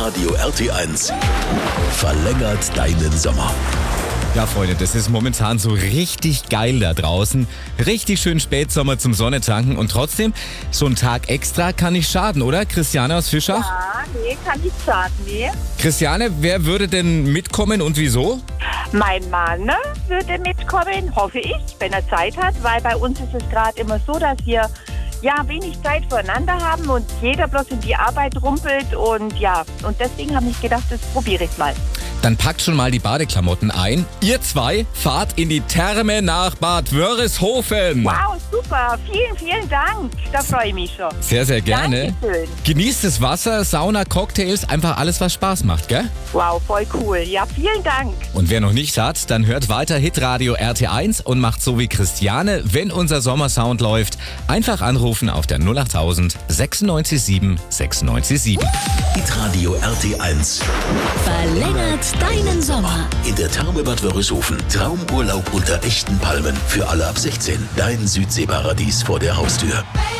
Hitradio RT1 verlängert deinen Sommer. Ja, Freunde, das ist momentan so richtig geil da draußen. Richtig schön Spätsommer zum Sonnetanken und trotzdem, so ein Tag extra kann nicht schaden, oder? Christiane aus Fischach? Ja, nee, kann nicht schaden, nee. Christiane, wer würde denn mitkommen und wieso? Mein Mann würde mitkommen, hoffe ich, wenn er Zeit hat, weil bei uns ist es gerade immer so, dass wir wenig Zeit füreinander haben und jeder bloß in die Arbeit rumpelt und deswegen habe ich gedacht, das probiere ich mal. Dann packt schon mal die Badeklamotten ein. Ihr zwei fahrt in die Therme nach Bad Wörishofen. Wow, super, vielen, vielen Dank, da freue ich mich schon. Sehr, sehr gerne. Dankeschön. Genießt das Wasser, Sauna, Cocktails, einfach alles, was Spaß macht, gell? Wow, voll cool, ja, vielen Dank. Und wer noch nicht hat, dann hört weiter Hitradio RT1 und macht so wie Christiane, wenn unser Sommersound läuft. Einfach anrufen auf der 08000 967 967. Hitradio RT1 Verlängert deinen Sommer. in der Therme Bad Wörishofen. Traumurlaub unter echten Palmen für alle ab 16. Dein Südseeparadies vor der Haustür.